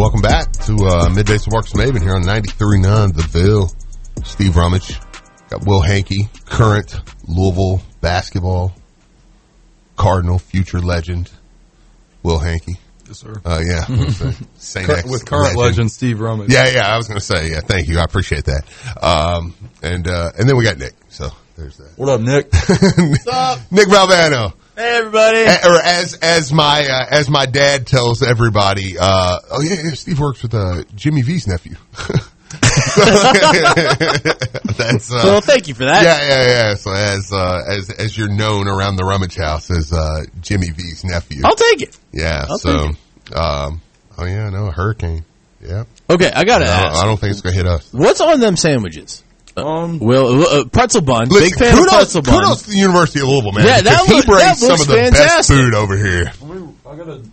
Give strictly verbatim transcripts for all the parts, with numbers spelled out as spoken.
welcome back to uh, Midday with Marcus Maven here on ninety-three point nine The Ville. Steve Rummage, got Will Hankey, current Louisville basketball Cardinal, future legend, Will Hankey. Yes, sir. Uh, yeah. Saint Cur- with current legend. legend Steve Rummage. Yeah, yeah, I was going to say, yeah, thank you. I appreciate that. Um, and, uh, and then we got Nick. So there's that. What up, Nick? What's up? Nick Valvano. Hey, everybody. A- or as, as my, uh, as my dad tells everybody, uh, oh yeah, yeah Steve works with, uh, Jimmy V's nephew. That's, uh, well, thank you for that. Yeah, yeah, yeah. So as, uh, as, as you're known around the Rummage House as, uh, Jimmy V's nephew. I'll take it. Yeah. I'll so, take it. um, oh yeah, no, a hurricane. Yeah. Okay, I gotta no, ask. I don't think it's gonna hit us. What's on them sandwiches? Um, Well, uh, pretzel bun. Listen, Big fan kudos, of pretzel bun. kudos to the University of Louisville, man. Yeah, that he look- brings that some looks of the best fantastic. food over here. I gotta,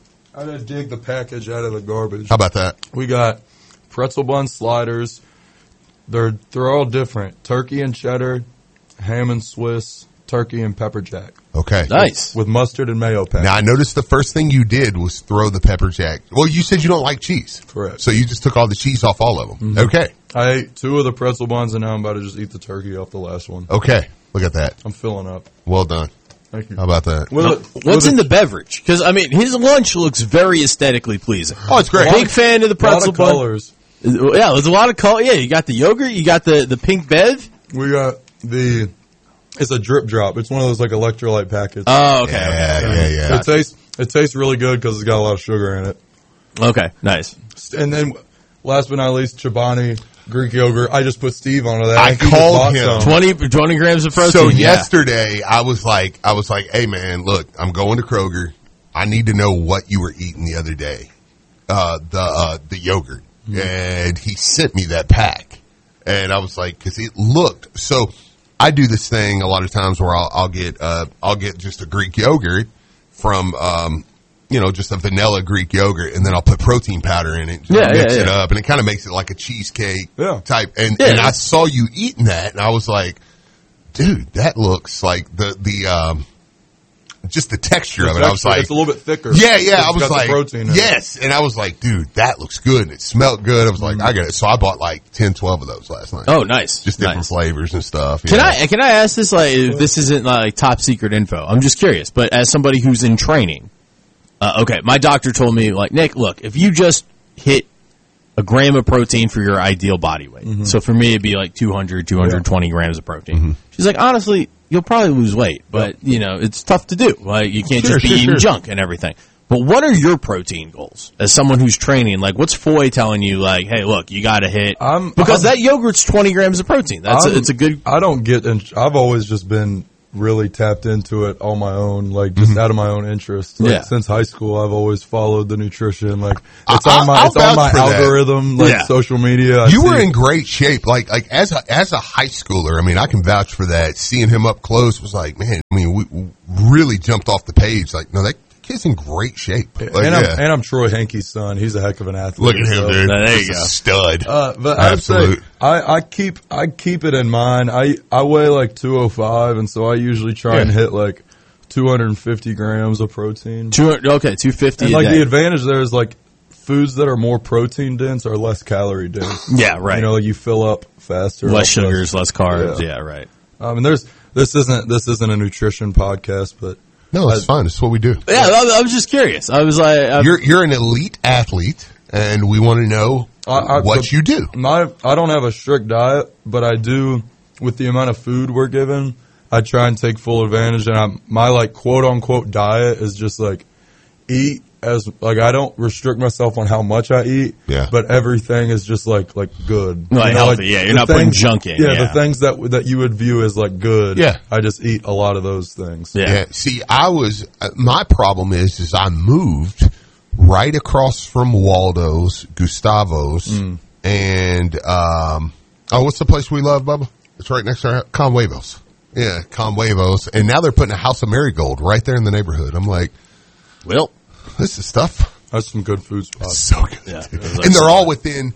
I gotta dig the package out of the garbage. How about that? We got pretzel bun sliders. They're they're all different. Turkey and cheddar, ham and Swiss, turkey and pepper jack. Okay. Nice. With mustard and mayo pack. Now, I noticed the first thing you did was throw the pepper jack. Well, you said you don't like cheese. Correct. So you just took all the cheese off all of them. Mm-hmm. Okay. I ate two of the pretzel buns, and now I'm about to just eat the turkey off the last one. Okay. Look at that. I'm filling up. Well done. Thank you. How about that? With No, it- what's with in it- the beverage? Because, I mean, his lunch looks very aesthetically pleasing. Oh, it's great. Big fan of the lot pretzel of bun. colors. Yeah, there's a lot of color. Yeah, you got the yogurt, you got the, the pink bev. We got the. It's a drip drop. It's one of those like electrolyte packets. Oh, okay. Yeah, okay. yeah, yeah. It tastes. It tastes really good because it's got a lot of sugar in it. Okay, nice. And then, last but not least, Chobani Greek yogurt. I just put Steve onto that. I think he just called bought him. some. twenty, twenty grams of protein. So yeah. yesterday, I was like, I was like, hey man, look, I'm going to Kroger. I need to know what you were eating the other day. Uh, the, uh, the yogurt. Mm-hmm. And he sent me that pack. And I was like, cause it looked, so I do this thing a lot of times where I'll, I'll get, uh, I'll get just a Greek yogurt from, um, you know, just a vanilla Greek yogurt, and then I'll put protein powder in it, Yeah, mix yeah, it yeah. up, and it kind of makes it like a cheesecake Yeah. type. And, Yeah. and I saw you eating that, and I was like, dude, that looks like the, the, um, just the texture of it. I was like, it's a little bit thicker. yeah, yeah. It's I was got the like, protein in it. yes. And I was like, dude, that looks good. And it smelled good. I was like, Mm-hmm. I got it. So I bought like ten, twelve of those last night. Oh, nice. Just different nice. flavors and stuff. Can yeah. I can I ask this? Like, if this isn't like top secret info. I'm just curious. But as somebody who's in training, uh, okay, my doctor told me like, Nick, look, if you just hit a gram of protein for your ideal body weight, Mm-hmm. so for me it'd be like two hundred, two hundred twenty Yeah. grams of protein. Mm-hmm. She's like, honestly, you'll probably lose weight, but you know it's tough to do. Like, you can't Sure, just be sure, eating sure. junk and everything. But what are your protein goals as someone who's training? Like, what's Foy telling you? Like, hey, look, you got to hit I'm- because I'm- that yogurt's twenty grams of protein. That's a, I'm- it's a good. I don't get. In, I've always just been really tapped into it on my own, like just out of my own interest. Like, Yeah. Since high school, I've always followed the nutrition. Like it's I- on my I'll it's on my vouch for that. algorithm, like Yeah. social media. I You were see- in great shape. Like, like as a, as a high schooler, I mean, I can vouch for that. Seeing him up close was like, man, I mean, we, we really jumped off the page. Like, no, that kid's in great shape. Like, and, I'm, yeah. and I'm Troy Hankey's son. He's a heck of an athlete. Look at him, so- dude. There you Just a go. stud. Uh, but I'd say Absolute. I, I keep I keep it in mind. I I weigh like two oh five, and so I usually try and Yeah. hit like two hundred fifty grams of protein. Two hundred, okay, two fifty. And a like day. the advantage there is like foods that are more protein dense are less calorie dense. Yeah, right. You know, like you fill up faster. less off sugars, less carbs. Yeah. Yeah, right. Um, and there's this isn't this isn't a nutrition podcast, but No, it's I- fine. It's what we do. Yeah, I, I was just curious. I was like, I, You're you're an elite athlete, and we want to know I, I, what the- you do. My I don't have a strict diet, but I do with the amount of food we're given. I try and take full advantage, and I'm, my like quote unquote diet is just like eat as like I don't restrict myself on how much I eat. Yeah. But everything is just like like good, Like healthy, yeah, you're the not putting junk in, Yeah, yeah. the things that that you would view as like good. Yeah. I just eat a lot of those things. yeah. Yeah. See, I was uh, my problem is is I moved right across from Waldo's, Gustavo's, Mm. and um, oh, what's the place we love, Bubba? It's right next to our Conhuevos. Yeah, Conhuevos, and now they're putting a House of Marigold right there in the neighborhood. I'm like, Well, this is stuff. That's some good food spots. So good, Yeah. dude. And they're all within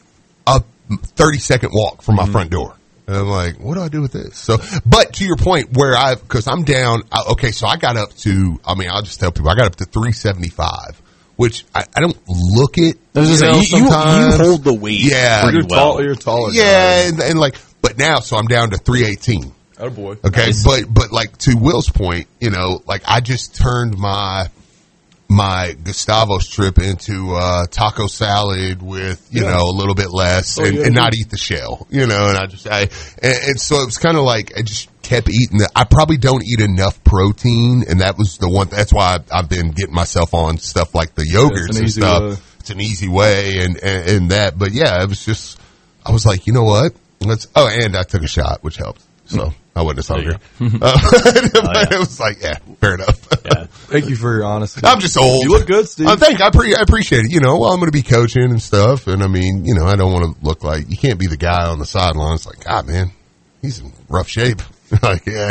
a thirty second walk from my Mm-hmm. front door. And I'm like, what do I do with this? So, but to your point, where I've, cause I'm down, uh, okay, so I got up to, I mean, I'll just tell people, I got up to three seventy-five which I, I don't look it. I was You, gonna know, say, you, you, sometimes. you hold the weight. Yeah. pretty You're well. tall. You're taller. Yeah, and, and like, but now, so I'm down to three eighteen. Oh boy. Okay, Nice. but but like to Will's point, you know, like I just turned my my Gustavos trip into uh taco salad with, you Yeah. know, a little bit less Oh, and, yeah, and yeah. not eat the shell, you know, and I just I and, and so it was kind of like I just kept eating the, I probably don't eat enough protein, and that was the one that's why I've, I've been getting myself on stuff like the yogurts an and easy stuff. way. It's an easy way and, and and that, but yeah, it was just I was like, you know what? Let's oh, and I took a shot, which helped. So I wasn't as hungry. Uh, but yeah. it was like, yeah, fair enough. Yeah. Thank you for your honesty. I'm just old. You look good, Steve. I think I, pre- I appreciate it. You know, well, I'm going to be coaching and stuff. And I mean, you know, I don't want to look like, you can't be the guy on the sideline. It's like, God, man, he's in rough shape. Like, yeah.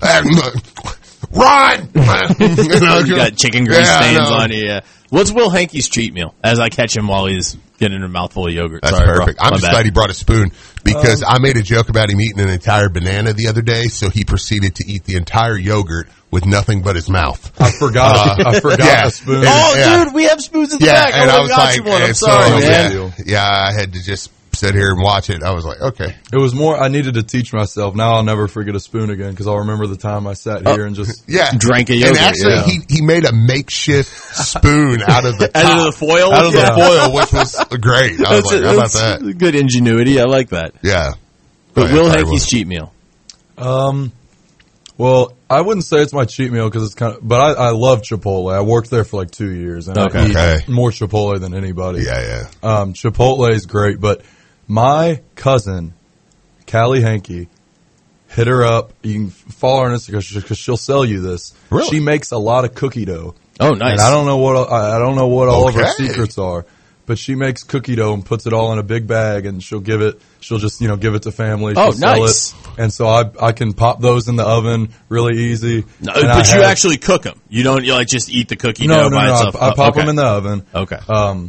Run! You know, You got chicken grease Yeah, I stains know. on you. Yeah. What's Will Hankey's cheat meal? As I catch him while he's getting a mouthful of yogurt. That's Sorry, bro. perfect. I'm My just bad. glad he brought a spoon because Um, I made a joke about him eating an entire banana the other day. So he proceeded to eat the entire yogurt with nothing but his mouth. I forgot. I forgot yeah. a spoon. And- Oh, Yeah. dude, we have spoons in the Yeah, back. and I, I would've was got like, you one. I'm and so, sorry, yeah, man. yeah, I had to just sit here and watch it. I was like, okay. It was more. I needed to teach myself. Now I'll never forget a spoon again because I'll remember the time I sat here and just. Yeah. Drank a And yogurt, actually, yeah. he, he made a makeshift spoon out of the top. Out of the foil? Out of Yeah. the foil, which was great. I was That's like, a- how about that's that? Good ingenuity. I like that. Yeah. But Go ahead, Will sorry, Hankey's Will. cheat meal. Um. Well, I wouldn't say it's my cheat meal because it's kind of. But I, I love Chipotle. I worked there for like two years, and Okay. I eat Okay. more Chipotle than anybody. Yeah, yeah. Um, Chipotle is great, but my cousin, Callie Hankey, hit her up. You can follow her on Instagram because she'll sell you this. Really? She makes a lot of cookie dough. Oh, nice. And I don't know what I I don't know what all of her Okay. secrets are, but she makes cookie dough and puts it all in a big bag, and she'll give it. She'll just you know give it to family. She'll Oh, sell nice. it. And so I I can pop those in the oven really easy. No, And but I you have- actually cook them. You don't you like just eat the cookie no dough no by no. itself. I, I pop okay. them in the oven. Okay. Um,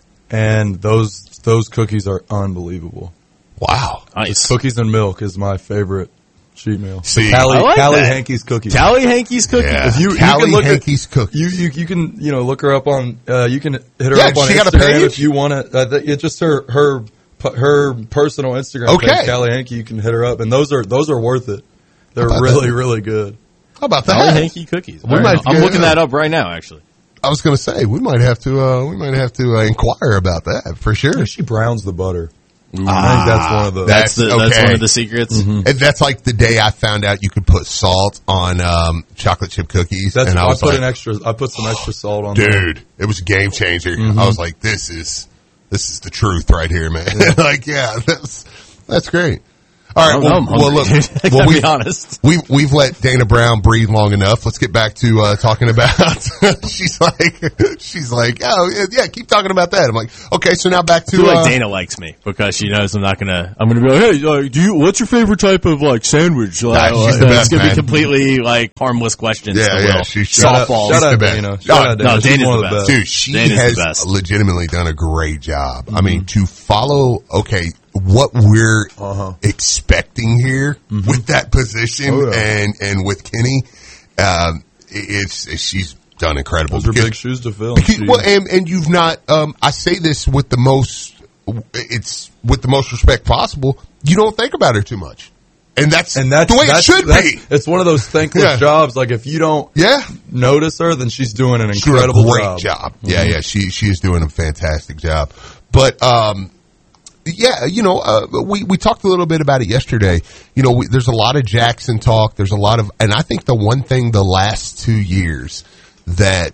and those those cookies are unbelievable. Wow. Nice. Cookies and milk is my favorite cheat meal. See, Callie, I like Callie that. Hankey's cookies. Callie Hankey's cookie. Yeah. If you, you Callie can look Hankey's at, cookies. You, you you can you know look her up on uh, you can hit her Yeah, up on she got a Instagram page? if you want to. Uh, th- it's just her her pu- her personal Instagram Okay. page, Callie Hankey. You can hit her up, and those are those are worth it. They're How about really that? really good. How about Callie that? Hankey cookies. We All right, might I'm go- looking that up right now, actually. I was going to say we might have to. Uh, we might have to uh, inquire about that for sure. She browns the butter. I think Ah, that's one of the. That's That's, the, that's okay. one of the secrets. And that's like the day I found out you could put salt on um, chocolate chip cookies. that's and I I, was put like, an extra. I put some extra salt on. there. dude, it was a game changer. I was like, this is this is the truth right here, man. Like, yeah, that's that's great. All right, I don't well, know, I'm well, look, hungry. I well, gotta we be honest. we've we've let Dana Brown breathe long enough. Let's get back to uh, talking about. she's like, she's like, oh yeah, keep talking about that. I'm like, okay, so now back I to feel like uh, Dana likes me because she knows I'm not gonna. I'm gonna be like, hey, like, do you? What's your favorite type of like sandwich? Like, Nah, she's the uh, best, it's gonna man. be completely like harmless questions. Yeah, to yeah, Will. she- Shout out, softballs. shout the out best. Dana. No, Shout out Dana. no, She's Dana's one the of the best. best. Dude, she Dana's the has best. legitimately done a great job. I mean, to follow, okay, what we're Uh-huh. expecting here with that position Oh, yeah. and, and with Kenny, um, it's, she's done incredible. Those are Because- big shoes to fill. because- She- well, and, and you've not, um, I say this with the most, it's with the most respect possible. You don't think about her too much. And that's, and that's the way that's, it should that's, be. It's one of those thankless Yeah. jobs. Like if you don't Yeah. notice her, then she's doing an She's doing incredible a great job. job. Yeah, yeah, she she is doing a fantastic job. But um, yeah, you know, uh, we we talked a little bit about it yesterday. You know, we, there's a lot of Jackson talk. There's a lot of, and I think the one thing the last two years that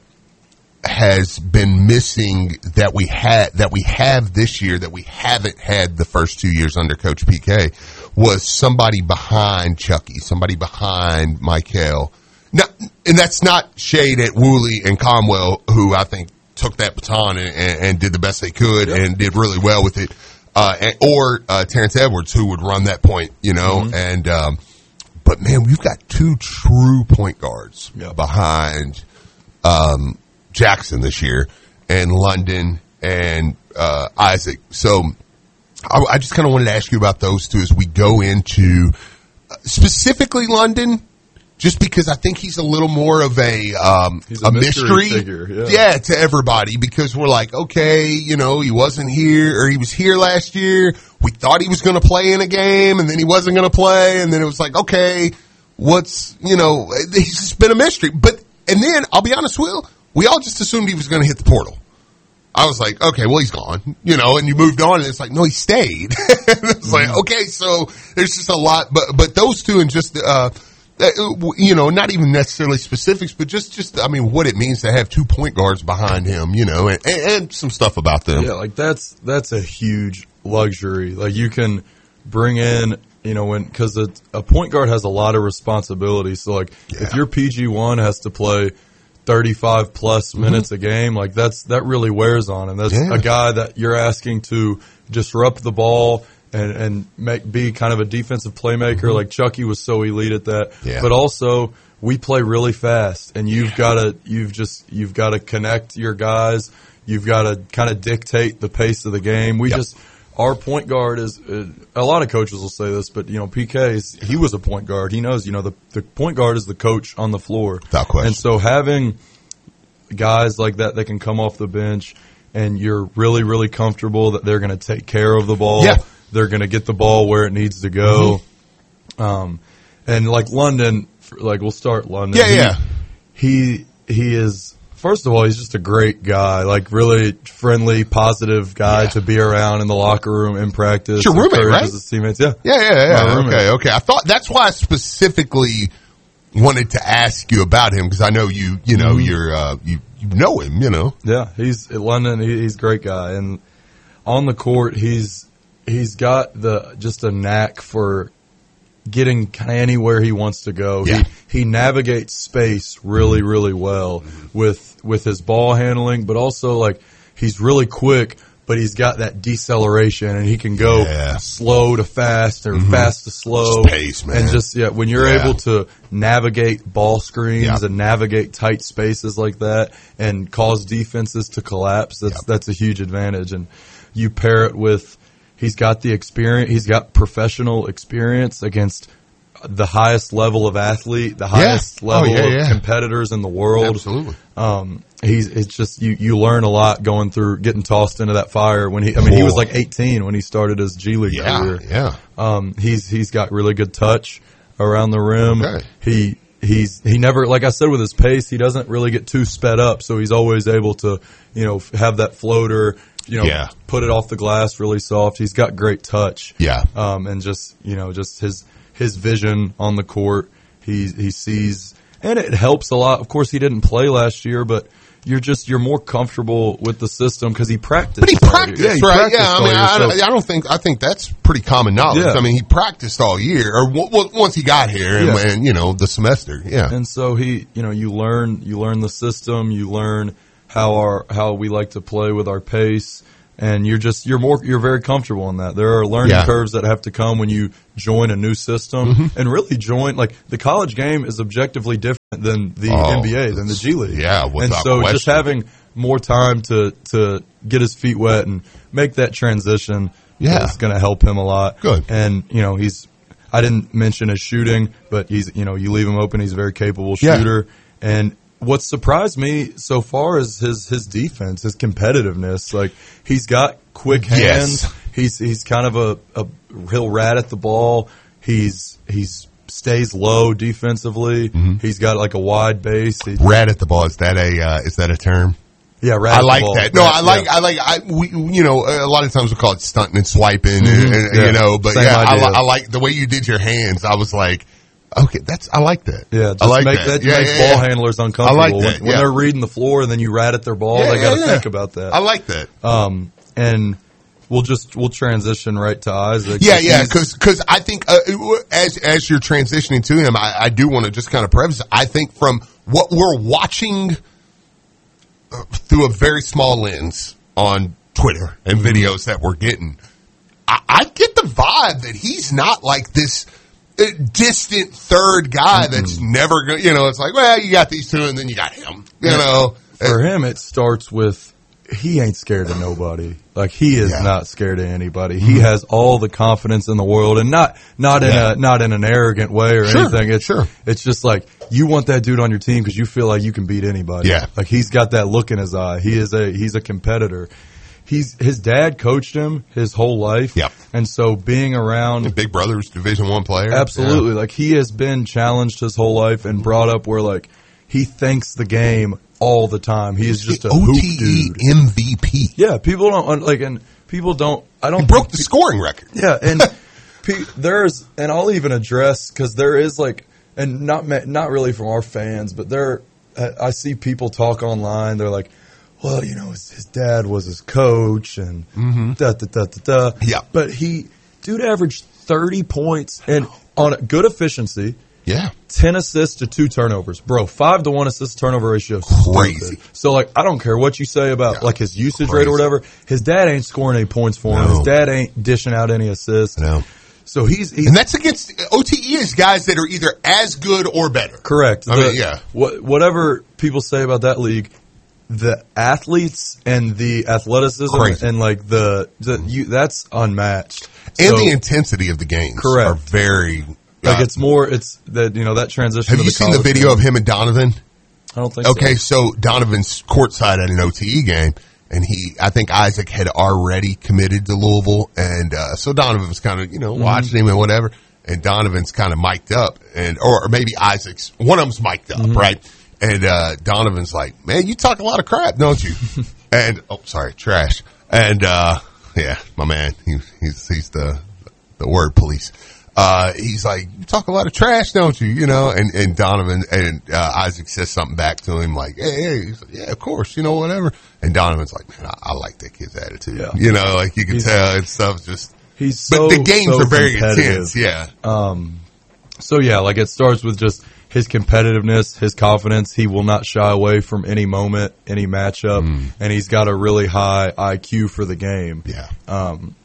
has been missing that we had that we have this year that we haven't had the first two years under Coach P K was somebody behind Chucky, somebody behind Michael. Now, and that's not shade at Woolley and Conwell, who I think took that baton and, and, and did the best they could Yep. and did really well with it. Uh, and, or uh, Terrence Edwards, who would run that point, you know. Mm-hmm. And um, but man, we've got two true point guards Yep. behind um, Jackson this year, and London and uh, Isaac. So I, I just kind of wanted to ask you about those two as we go into uh, specifically London. just because I think he's a little more of a um, He's a, a mystery mystery, figure, yeah. yeah, to everybody, because we're like, okay, you know, he wasn't here, or he was here last year. We thought he was going to play in a game, and then he wasn't going to play, and then it was like, okay, what's, you know, he's just been a mystery. But and then I'll be honest, Will, we all just assumed he was going to hit the portal. I was like, okay, well, he's gone, you know, and you moved on, and it's like, no, he stayed. It's like, okay, so there's just a lot, but, but those two, and just, uh, you know, not even necessarily specifics, but just, just, I mean, what it means to have two point guards behind him, you know, and, and, and some stuff about them. Yeah, like that's, that's a huge luxury. Like you can bring in, you know, when, cause a, a point guard has a lot of responsibility. So like Yeah. if your P G one has to play thirty-five plus minutes mm-hmm. a game, like that's, that really wears on him. That's Yeah. a guy that you're asking to disrupt the ball and, and make, be kind of a defensive playmaker. Mm-hmm. Like Chucky was so elite at that. Yeah. But also we play really fast, and you've got to, you've just, you've got to connect your guys. You've got to kind of dictate the pace of the game. We Yep. just, our point guard is, uh, a lot of coaches will say this, but, you know, P K, is, he was a point guard. He knows, you know, the, the point guard is the coach on the floor. Without question. And so having guys like that that can come off the bench, and you're really, really comfortable that they're going to take care of the ball. Yeah. They're going to get the ball where it needs to go. Mm-hmm. Um, and like London, like we'll start London. Yeah, he, yeah. He, he is, first of all, he's just a great guy, like really friendly, positive guy Yeah. to be around in the locker room, in practice. It's your roommate, encourages right? His teammates. Yeah. Yeah, yeah, yeah. My roommate. Okay, okay. I thought that's why I specifically wanted to ask you about him, because I know you, you know, Mm-hmm. you're, uh, you, you know him, you know. Yeah, he's at London. He, he's a great guy, and on the court, he's he's got the just a knack for getting kind of anywhere he wants to go. Yeah. He he navigates space really, really well with with his ball handling, but also like he's really quick, but he's got that deceleration, and he can go Yeah. slow to fast or fast to slow. Just pace, man. And just yeah, when you're Yeah. able to navigate ball screens Yeah. and navigate tight spaces like that and cause defenses to collapse, that's Yep. that's a huge advantage. And you pair it with, he's got the experience, he's got professional experience against the highest level of athlete, the highest Oh, level yeah, of yeah. competitors in the world. Absolutely. Um, he's, it's just, you, you learn a lot going through, getting tossed into that fire when he, I mean, he was Boy. like eighteen when he started his G League Yeah, career. yeah. Um, he's, he's got really good touch around the rim. Okay. He, he's, he never, like I said, with his pace, he doesn't really get too sped up. So he's always able to, you know, have that floater, you know, Yeah. put it off the glass really soft. He's got great touch. Yeah. Um, and just, you know, just his, his vision on the court. He, he sees, and it helps a lot. Of course, he didn't play last year, but you're just, you're more comfortable with the system because he practiced. But he all practiced, year. Yeah, he right? practiced Yeah, I all mean, year, I, so- I don't think, I think that's pretty common knowledge. Yeah. I mean, he practiced all year, or w- w- once he got here, and, Yeah. and, you know, the semester. Yeah. And so he, you know, you learn, you learn the system, you learn how our, how we like to play with our pace, and you're just, you're more, you're very comfortable in that. There are learning Yeah. curves that have to come when you join a new system, Mm-hmm. and really join, like, the college game is objectively different than the Oh, N B A, than the G League. yeah, and without so just question. having more time to, to get his feet wet and make that transition Yeah. is going to help him a lot. Good. And, you know, he's, I didn't mention his shooting, but he's, you know, you leave him open, he's a very capable Yeah. shooter. And what surprised me so far is his, his defense, his competitiveness. Like, he's got quick hands. Yes. He's, he's kind of a, a real rat at the ball. He's, he's stays low defensively. Mm-hmm. He's got like a wide base. He, Rat at the ball, is that a, uh, is that a term? yeah, rat I at the like ball. that. No, Rat- I like, yeah. I like, I, we, you know, a lot of times we call it stunting and swiping, and, and, Yeah. you know, but Same yeah, I, idea. li- I like the way you did your hands. I was like, okay, that's, I like that. Yeah, just I like make that. that, Yeah, makes yeah, ball yeah. handlers uncomfortable. I like that, When, when yeah. they're reading the floor and then you rat at their ball, Yeah, they got to yeah, think yeah. about that. I like that. Um, and we'll just, we'll transition right to Isaac. Yeah, yeah, He's- because because I think uh, as as you're transitioning to him, I, I do want to just kind of preface. I think from what we're watching uh, through a very small lens on Twitter and videos that we're getting, I, I get the vibe that he's not like this uh, distant third guy that's never going. You know, it's like, well, you got these two, and then you got him. You know, for him, it starts with he ain't scared of nobody. Like, he is Yeah. not scared of anybody. He has all the confidence in the world, and not not in Yeah. a not in an arrogant way or Sure, anything. It's sure. it's just like you want that dude on your team because you feel like you can beat anybody. Yeah. Like, he's got that look in his eye. He is a he's a competitor. He's his dad coached him his whole life. Yep. And so being around Big Brother's Division One player. absolutely, Yeah. like, he has been challenged his whole life and brought up where, like, he thinks the game all the time. He is just a The hoop O T E dude. M V P. Yeah, people don't like, and people don't. I don't He broke the think- scoring record. Yeah, and pe- there's, and I'll even address because there is like, and not ma- not really from our fans, but there, I I see people talk online. They're like, well, you know, his, his dad was his coach, and da da da da da. Yeah. but he, dude, averaged thirty points and on a good efficiency. Yeah. ten assists to two turnovers. Bro, five to one assist turnover ratio. is Crazy. stupid. So, like, I don't care what you say about, Yeah. like, his usage Crazy. rate or whatever. His dad ain't scoring any points for him. No. His dad ain't dishing out any assists. No. So he's, he's And that's against O T E is guys that are either as good or better. correct. I The- mean, yeah. What, whatever people say about that league, the athletes and the athleticism Crazy. and, like, the, the you, that's unmatched. And So, the intensity of the games Correct. are very. like, uh, it's more, it's that, you know, that transition have to you the seen the college video game. of him and Donovan? I don't think Okay, so. so Donovan's courtside at an O T E game, and he, I think Isaac had already committed to Louisville, and uh, so Donovan was kind of, you know, Mm-hmm. watching him and whatever, and Donovan's kind of mic'd up, and or, or maybe Isaac's one of them's mic'd up, Mm-hmm. right? And uh, Donovan's like, "Man, you talk a lot of crap, don't you?" and oh, sorry, trash. And uh, yeah, my man, he, he's he's the the word police. Uh, he's like, you talk a lot of trash, don't you? You know, and, and Donovan and, uh, Isaac says something back to him like, hey, hey, he's like, yeah, of course, you know, whatever. And Donovan's like, man, I, I like that kid's attitude. Yeah. You know, like you can He's- tell and stuff just, He's so, but the games so are very competitive. intense. Yeah. Um, so yeah, like, it starts with just his competitiveness, his confidence. He will not shy away from any moment, any matchup, Mm. and he's got a really high I Q for the game. Yeah. Um,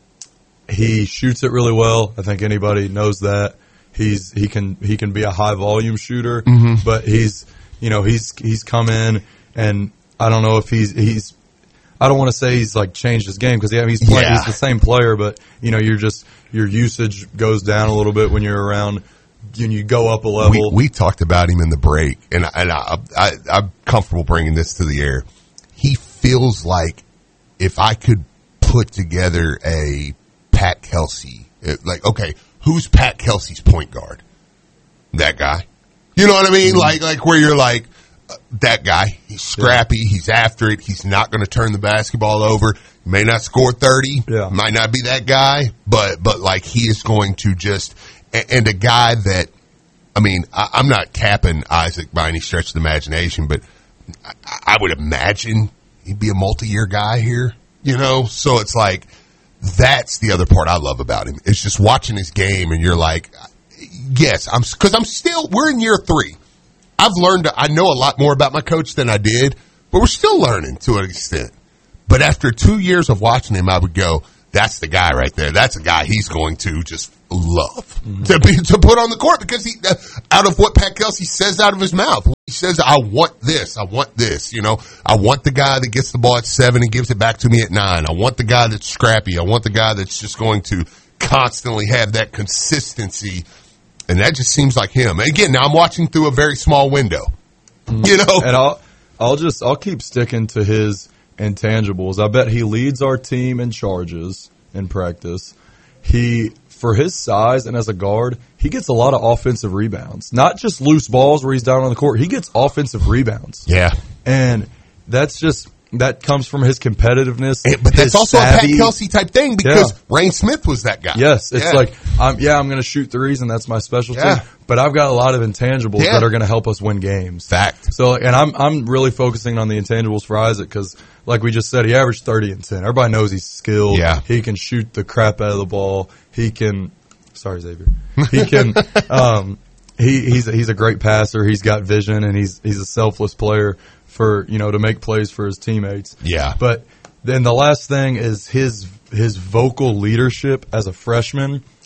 he shoots it really well. I think anybody knows that. He's he can he can be a high volume shooter, Mm-hmm. but he's you know he's he's come in, and I don't know if he's he's I don't want to say he's like changed his game because yeah, he's playing, Yeah. he's the same player, but you know you're just your usage goes down a little bit when you're around. And you go up a We, level. we talked about him in the break, and, I- and I, I, I'm comfortable bringing this to the air. He feels like if I could put together a Pat Kelsey, it- like, okay, who's Pat Kelsey's point guard? That guy. You know what I mean? Mm-hmm. Like, like where you're like, uh, that guy, he's scrappy, he's after it, he's not going to turn the basketball over, he may not score thirty, Yeah. might not be that guy, but, but like he is going to just, and, and a guy that, I mean, I, I'm not capping Isaac by any stretch of the imagination, but I, I would imagine he'd be a multi-year guy here, you know? So it's like, that's the other part I love about him. It's just watching his game and you're like, yes, I'm, cause I'm still, we're in year three. I've learned, I know a lot more about my coach than I did, but we're still learning to an extent. But after two years of watching him, I would go, that's the guy right there. That's a guy he's going to just love mm-hmm. to be, to put on the court because he, uh, out of what Pat Kelsey says out of his mouth, he says, I want this. I want this. You know, I want the guy that gets the ball at seven and gives it back to me at nine. I want the guy that's scrappy. I want the guy that's just going to constantly have that consistency. And that just seems like him. And again, now I'm watching through a very small window, mm-hmm. you know, and I'll, I'll just, I'll keep sticking to his intangibles. I bet he leads our team in charges in practice. He, for his size and as a guard, he gets a lot of offensive rebounds. Not just loose balls where he's down on the court. He gets offensive rebounds. Yeah. And that's just, that comes from his competitiveness. And, but that's his also savvy. a Pat Kelsey type thing because Yeah. Rain Smith was that guy. Yes. It's yeah. like, I'm, yeah, I'm going to shoot threes and that's my specialty. Yeah. But I've got a lot of intangibles Yeah. that are going to help us win games. Fact. So, and I'm, I'm really focusing on the intangibles for Isaac because, like we just said, he averaged thirty and ten. Everybody knows he's skilled. Yeah. He can shoot the crap out of the ball. He can, sorry, Xavier. He can, um, he, he's, a, he's a great passer. He's got vision and he's, he's a selfless player for, you know, to make plays for his teammates. Yeah. But then the last thing is his, his vocal leadership as a freshman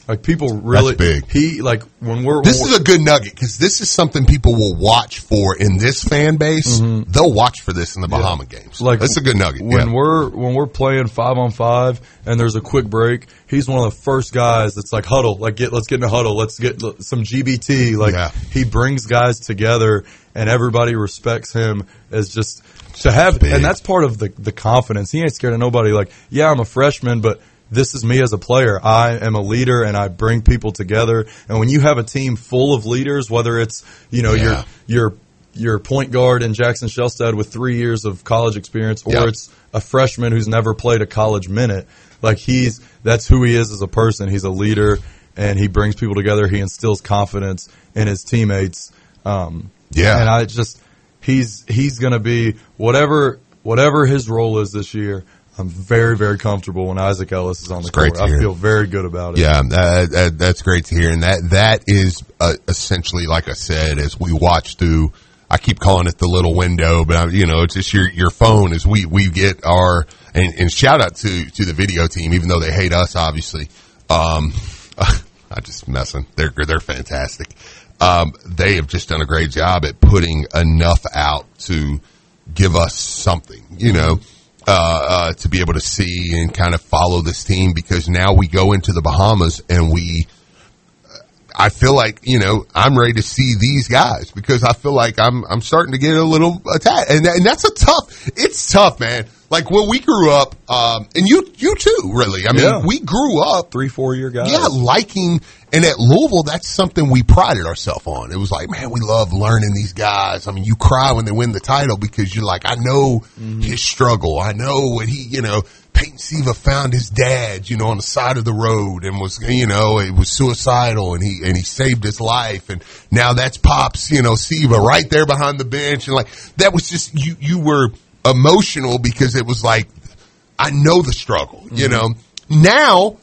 Like people really, That's big. he like when we're This when is a good nugget because this is something people will watch for in this fan base. Mm-hmm. They'll watch for this in the Bahama games. Like that's a good nugget. When yeah. we're when we're playing five on five and there's a quick break, he's one of the first guys that's like huddle, like get let's get in a huddle, let's get some G B T. Like Yeah. he brings guys together and everybody respects him as just to have, big. and that's part of the the confidence. He ain't scared of nobody. Like yeah, I'm a freshman, but this is me as a player. I am a leader and I bring people together. And when you have a team full of leaders, whether it's, you know, Yeah. your, your, your point guard in Jackson Shellstad with three years of college experience, or Yep. it's a freshman who's never played a college minute, like he's, that's who he is as a person. He's a leader and he brings people together. He instills confidence in his teammates. Um, Yeah. and I just, he's, he's going to be whatever, whatever his role is this year. I'm very, very comfortable when Isaac Ellis is on the It's great court. to I hear. feel very good about it. Yeah, that, that, that's great to hear. And that, that is uh, essentially, like I said, as we watch through, I keep calling it the little window, but I, you know, it's just your, your phone as we, we get our, and, and shout out to, to the video team, even though they hate us, obviously. Um, I just messing. They're, they're fantastic. Um, they have just done a great job at putting enough out to give us something, you know. Uh, uh, to be able to see and kind of follow this team, because now we go into the Bahamas and we, I feel like, you know, I'm ready to see these guys because I feel like I'm, I'm starting to get a little attached. And, that, and that's a tough, it's tough, man. Like when we grew up, um, and you, you too, really. I mean, Yeah. we grew up. Three, four year guys. Yeah, liking, and at Louisville, that's something we prided ourselves on. It was like, man, we love learning these guys. I mean, you cry when they win the title because you're like, I know mm-hmm. his struggle. I know what he, you know, Peyton Siva found his dad, you know, on the side of the road and was, you know, it was suicidal and he, and he saved his life. And now that's Pops, you know, Siva right there behind the bench. And like, that was just, you, you were emotional because it was like, I know the struggle, mm-hmm. you know. Now,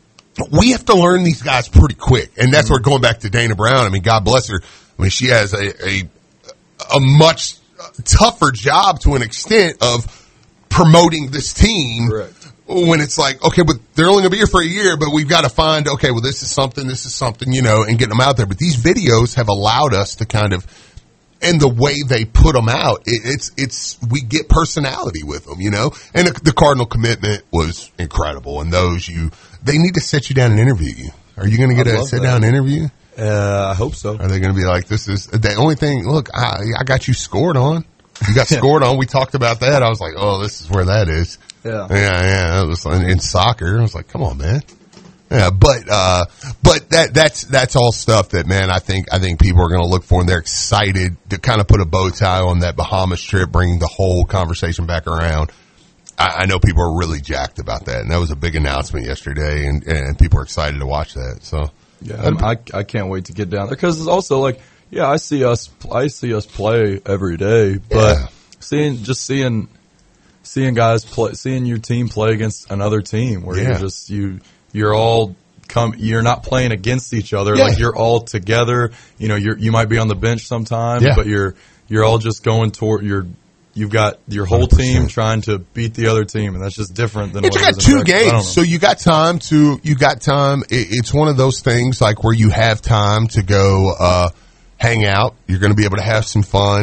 we have to learn these guys pretty quick. And that's mm-hmm. where going back to Dana Brown, I mean, God bless her. I mean, she has a, a, a much tougher job to an extent of promoting this team. Correct. When it's like, okay, but they're only going to be here for a year, but we've got to find, okay, well, this is something, this is something, you know, and get them out there. But these videos have allowed us to kind of, and the way they put them out, it, it's, it's, we get personality with them, you know, and the, the Cardinal commitment was incredible. And those you, they need to sit you down and interview you. Are you going to get I'd a love sit that. down interview? Uh, I hope so. Are they going to be like, this is the only thing, look, I, I got you scored on. You got scored on. We talked about that. I was like, oh, this is where that is. Yeah. Yeah, yeah. It was in, in soccer. I was like, come on, man. Yeah, but, uh, but that, that's, that's all stuff that, man, I think, I think people are going to look for, and they're excited to kind of put a bow tie on that Bahamas trip, bring the whole conversation back around. I, I know people are really jacked about that, and that was a big announcement yesterday, and, and people are excited to watch that. So, yeah, I'm, I, I can't wait to get down there because it's also like, yeah, I see us, I see us play every day, but Yeah. seeing, just seeing, seeing guys play, seeing your team play against another team where Yeah. you're just, you, you're all come, you're not playing against each other. Yeah. Like you're all together, you know, you're, you might be on the bench sometimes, Yeah. but you're, you're all just going toward your, you've got your whole one hundred percent team trying to beat the other team, and that's just different than And what you it got is in two practice. I don't know. games, so you got time to, you got time. It, it's one of those things like where you have time to go, uh, hang out. You're going to be able to have some fun.